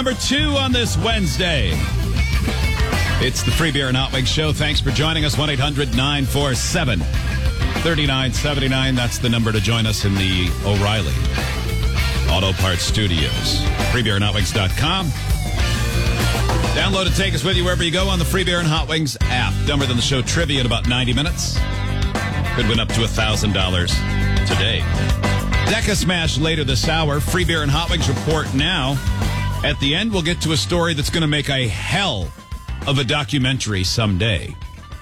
number 2 on this Wednesday. It's the Free Beer and Hot Wings Show. Thanks for joining us. 1-800-947-3979. That's the number to join us in the O'Reilly Auto Parts Studios. FreeBeerandHotWings.com. Download and take us with you wherever you go on the Free Beer and Hot Wings app. Dumber Than the Show trivia in about 90 minutes. Could win up to $1,000 today. Deca Smash later this hour. Free Beer and Hot Wings report now. At the end, we'll get to a story that's going to make a hell of a documentary someday.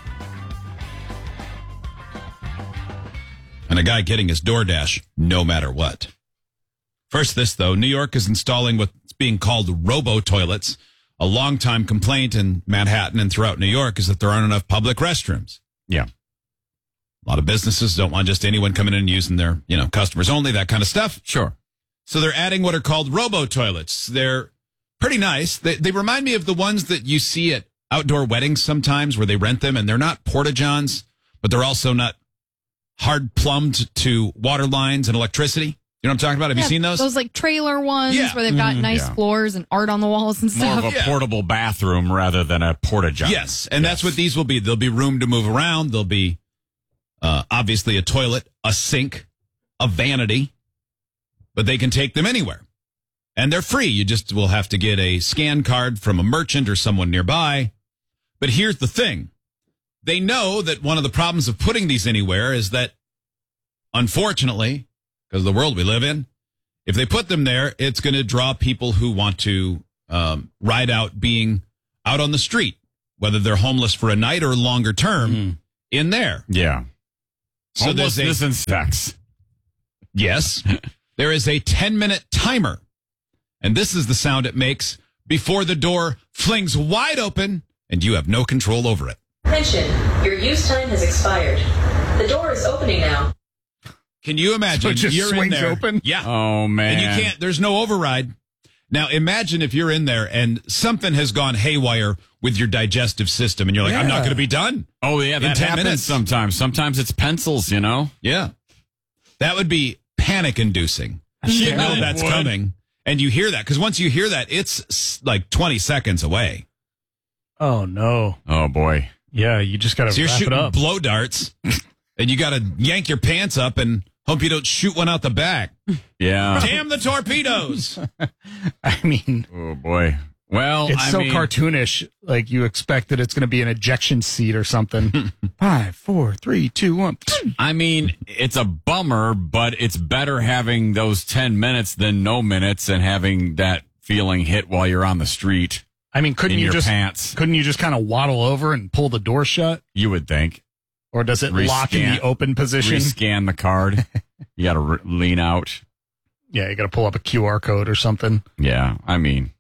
And a guy getting his DoorDash no matter what. First this, though. New York is installing what's being called robo-toilets. A longtime complaint in Manhattan and throughout New York is that there aren't enough public restrooms. Yeah. A lot of businesses don't want just anyone coming in and using their, customers only, that kind of stuff. Sure. So they're adding what are called robo-toilets. They're pretty nice. They remind me of the ones that you see at outdoor weddings sometimes where they rent them, and they're not porta-johns, but they're also not hard plumbed to water lines and electricity. You know what I'm talking about? Have you seen those? Those like trailer ones where they've got nice floors and art on the walls and stuff. More of a portable bathroom rather than a porta-john. Yes, and that's what these will be. There'll be room to move around. There'll be obviously a toilet, a sink, a vanity, but they can take them anywhere. And they're free. You just will have to get a scan card from a merchant or someone nearby. But here's the thing. They know that one of the problems of putting these anywhere is that, unfortunately, because of the world we live in, if they put them there, it's going to draw people who want to ride out being out on the street, whether they're homeless for a night or longer term in there. Yeah. So homelessness and sex. Yes. There is a 10-minute timer, and this is the sound it makes before the door flings wide open and you have no control over it. Attention, your use time has expired. The door is opening now. Can you imagine? So it just you're swings in there. open? Yeah. Oh, man. And you can't, there's no override. Now, imagine if you're in there and something has gone haywire with your digestive system and you're like, I'm not going to be done. Oh, yeah, that happens sometimes. Sometimes it's pencils, Yeah. That would be panic-inducing. You know that's coming. And you hear that. Because once you hear that, it's like 20 seconds away. Oh, no. Oh, boy. Yeah, you just got to So you're wrap it shooting up. blow darts, and you got to yank your pants up and hope you don't shoot one out the back. Yeah. Damn the torpedoes. I mean, Oh, boy. Well, it's so cartoonish. Like you expect that it's going to be an ejection seat or something. 5, 4, 3, 2, 1. I mean, it's a bummer, but it's better having those 10 minutes than no minutes and having that feeling hit while you're on the street. I mean, couldn't you just kind of waddle over and pull the door shut? You would think. Or does it lock in the open position? Rescan the card. You got to lean out. Yeah, you got to pull up a QR code or something. Yeah, I mean,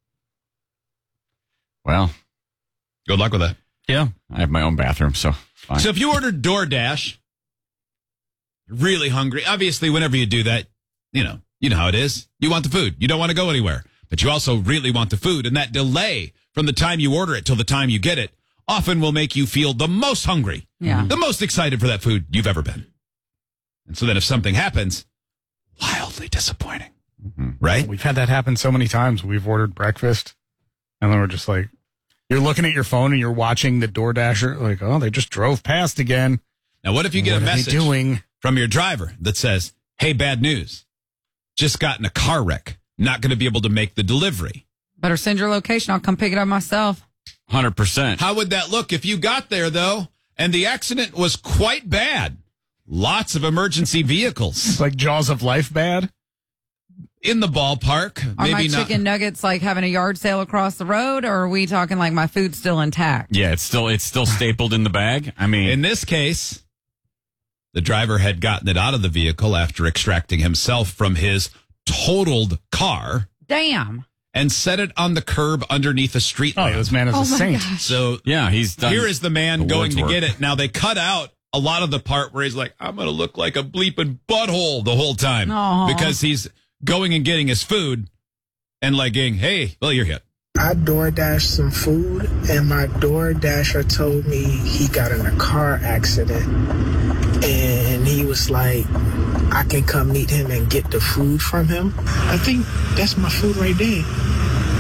well, good luck with that. Yeah. I have my own bathroom, so fine. So if you ordered DoorDash, really hungry, obviously whenever you do that, you know how it is. You want the food. You don't want to go anywhere, but you also really want the food. And that delay from the time you order it till the time you get it often will make you feel the most hungry, the most excited for that food you've ever been. And so then if something happens, wildly disappointing, right? We've had that happen so many times. We've ordered breakfast, and then we're just like, you're looking at your phone and you're watching the DoorDasher, like, oh, they just drove past again. Now, what if you get a message from your driver that says, hey, bad news, just got in a car wreck, not going to be able to make the delivery? Better send your location. I'll come pick it up myself. 100%. How would that look if you got there, though, and the accident was quite bad? Lots of emergency vehicles. It's like Jaws of Life bad? In the ballpark. Are maybe my not. chicken nuggets like having a yard sale across the road, or are we talking like my food's still intact? Yeah, it's still stapled in the bag. I mean, in this case, the driver had gotten it out of the vehicle after extracting himself from his totaled car. Damn. And set it on the curb underneath a street lamp. Oh, this man is a saint. Gosh. So yeah, he's done. Here is the man going to work. get it. Now they cut out a lot of the part where he's like, I'm going to look like a bleeping butthole the whole time. Aww. Because he's going and getting his food and like going, hey, well, you're hit. I DoorDashed some food, and my DoorDasher told me he got in a car accident. And he was like, I can come meet him and get the food from him. I think that's my food right there.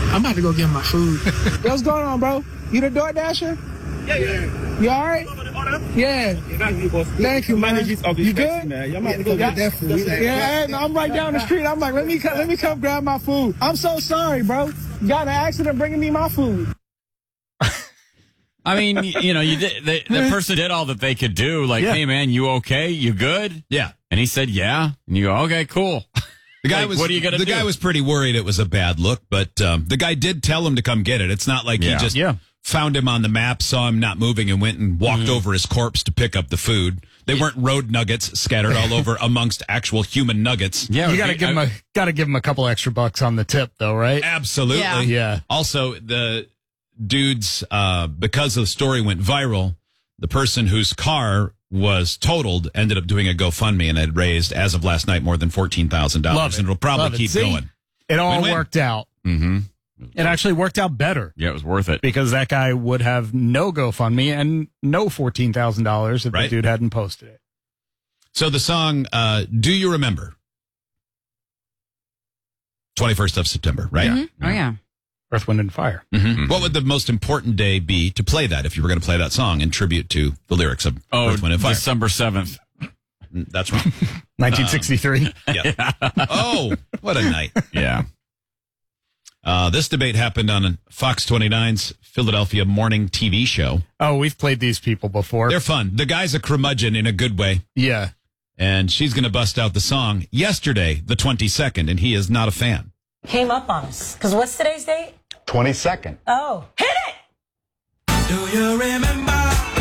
I'm about to go get my food. What's going on, bro? You the DoorDasher? Yeah. You all right? Yeah. Thank you, man. You good? Man. I'm about to go get that food. Yeah, no, I'm right down the street. I'm like, let me come grab my food. I'm so sorry, bro. Got in an accident bringing me my food. I mean, you did. The person did all that they could do. Like, hey, man, you okay? You good? Yeah. And he said, yeah. And you go, okay, cool. The guy what are you gonna do? The guy was pretty worried it was a bad look, but the guy did tell him to come get it. It's not like he just found him on the map, saw him not moving, and went and walked over his corpse to pick up the food. They weren't road nuggets scattered all over amongst actual human nuggets. Yeah, you got to give him a couple extra bucks on the tip, though, right? Absolutely. Yeah. Also, the dudes, because the story went viral, the person whose car was totaled ended up doing a GoFundMe and had raised, as of last night, more than $14,000. And it'll probably keep going. It all Win-win. worked out. Mm-hmm. It actually worked out better. Yeah, it was worth it. Because that guy would have no GoFundMe and no $14,000 if the dude hadn't posted it. So the song, Do You Remember? 21st of September, right? Mm-hmm. Oh, yeah. Earth, Wind, and Fire. Mm-hmm. What would the most important day be to play that if you were going to play that song in tribute to the lyrics of Earth, Wind, and Fire? December 7th. That's wrong. 1963. Yeah. Oh, what a night. Yeah. This debate happened on Fox 29's Philadelphia morning TV show. Oh, we've played these people before. They're fun. The guy's a curmudgeon in a good way. Yeah. And she's going to bust out the song yesterday, the 22nd, and he is not a fan. Came up on us. Because what's today's date? 22nd. Oh, hit it! Do you remember?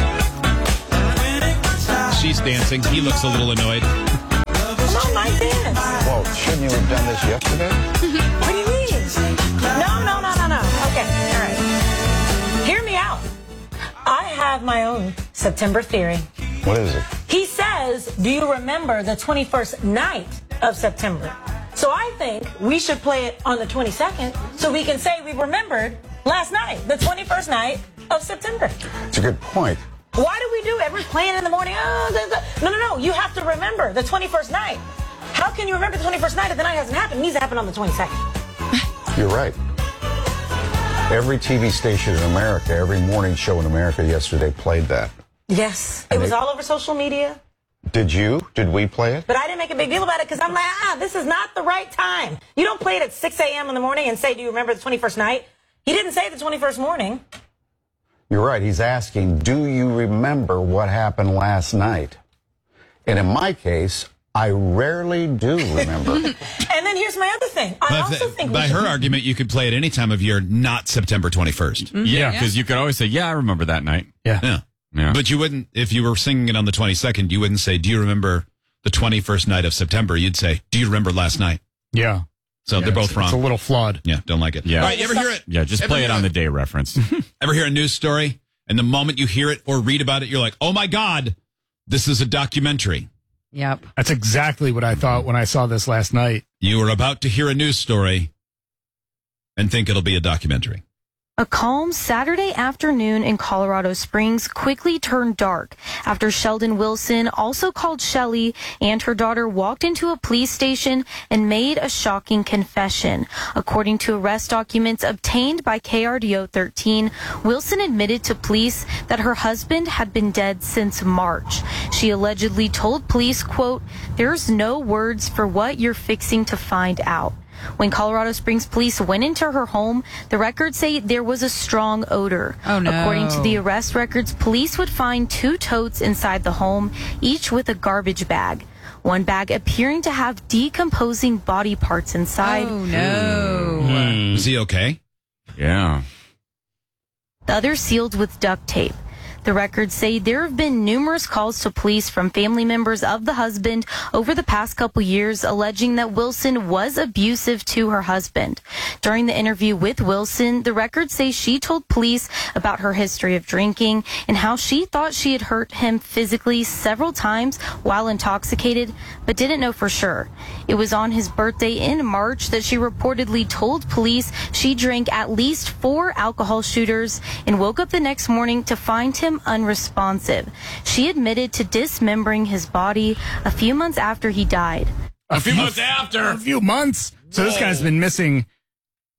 She's dancing. He looks a little annoyed. Come on, my dance. Well, shouldn't you have done this yesterday? What do you mean? No. Okay, all right. Hear me out. I have my own September theory. What is it? He says, do you remember the 21st night of September? So I think we should play it on the 22nd so we can say we remembered last night, the 21st night of September. It's a good point. Why do we do it? We're playing in the morning. No. You have to remember the 21st night. How can you remember the 21st night if the night hasn't happened? It needs to happen on the 22nd. You're right. Every TV station in America, every morning show in America yesterday played that. Yes. It was all over social media. Did you? Did we play it? But I didn't make a big deal about it because I'm like, this is not the right time. You don't play it at 6 a.m. in the morning and say, do you remember the 21st night? He didn't say the 21st morning. You're right. He's asking, do you remember what happened last night? And in my case, I rarely do remember. And then here's my other thing. I also think by her argument, you could play it any time of year, not September 21st. Mm-hmm. Yeah, because you could always say, I remember that night. Yeah. But you wouldn't, if you were singing it on the 22nd, you wouldn't say, do you remember the 21st night of September? You'd say, do you remember last night? Yeah. So they're both wrong. It's a little flawed. Yeah, don't like it. Yeah. All right, you ever hear it? Yeah, just play it on the day reference. Ever hear a news story, and the moment you hear it or read about it, you're like, oh my God, this is a documentary. Yep. That's exactly what I thought when I saw this last night. You are about to hear a news story and think it'll be a documentary. A calm Saturday afternoon in Colorado Springs quickly turned dark after Sheldon Wilson, also called Shelly, and her daughter walked into a police station and made a shocking confession. According to arrest documents obtained by KRDO 13, Wilson admitted to police that her husband had been dead since March. She allegedly told police, quote, "There's no words for what you're fixing to find out." When Colorado Springs police went into her home, the records say there was a strong odor. Oh, no. According to the arrest records, police would find 2 totes inside the home, each with a garbage bag. One bag appearing to have decomposing body parts inside. Oh, no. Is he okay? Yeah. The other sealed with duct tape. The records say there have been numerous calls to police from family members of the husband over the past couple years alleging that Wilson was abusive to her husband. During the interview with Wilson, the records say she told police about her history of drinking and how she thought she had hurt him physically several times while intoxicated, but didn't know for sure. It was on his birthday in March that she reportedly told police she drank at least 4 alcohol shooters and woke up the next morning to find him unresponsive. She admitted to dismembering his body a few months after he died. A few months after? A few months? So this guy's been missing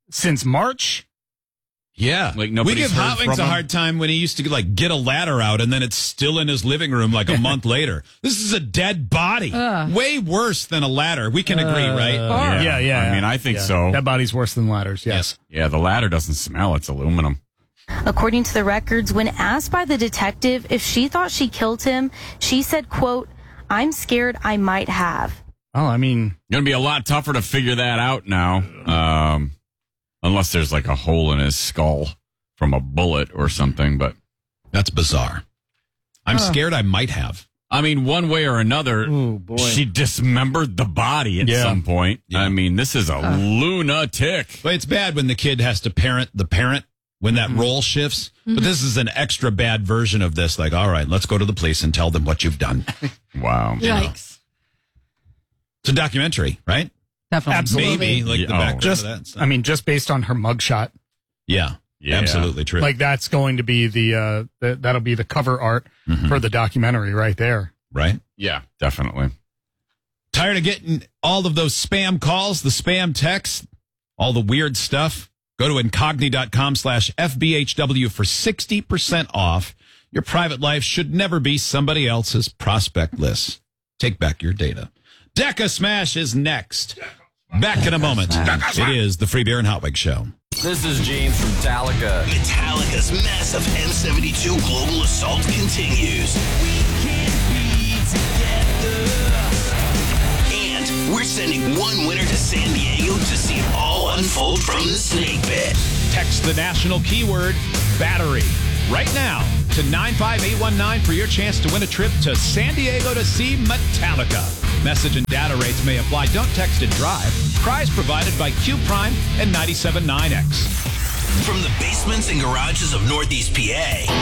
since March. Yeah. Like we nobody's give heard Hot Wings from a him? hard time when he used to like get a ladder out and then it's still in his living room like a month later. This is a dead body. Way worse than a ladder. We can agree, right? Yeah. I mean, I think so. That body's worse than ladders. Yes. Yeah, the ladder doesn't smell. It's aluminum. According to the records, when asked by the detective if she thought she killed him, she said, quote, "I'm scared I might have." Oh, I mean, Going to be a lot tougher to figure that out now. Unless there's like a hole in his skull from a bullet or something, but That's bizarre. I'm scared I might have. I mean, one way or another, she dismembered the body at some point. Yeah. I mean, this is a lunatic. But it's bad when the kid has to parent the parent when that role shifts. But this is an extra bad version of this. Like, all right, let's go to the police and tell them what you've done. Wow. Yikes. It's a documentary, right? Definitely. Absolutely. Maybe like the background just, of that. So. I mean, just based on her mugshot, yeah, absolutely true. like that's going to be that'll be the cover art for the documentary right there. Right? Yeah, definitely. Tired of getting all of those spam calls, the spam texts, all the weird stuff? Go to incogni.com/FBHW for 60% off. Your private life should never be somebody else's prospect list. Take back your data. Deca Smash is next. Back in a moment. It is the Free Beer and Hot Wings Show. This is James from Metallica. Metallica's massive M72 global assault continues. We can be together. And we're sending one winner to San Diego to see it all unfold from the snake pit. Text the national keyword battery right now to 95819 for your chance to win a trip to San Diego to see Metallica. Message and data rates may apply. Don't text and drive. Prize provided by Q Prime and 97.9X. From the basements and garages of Northeast PA.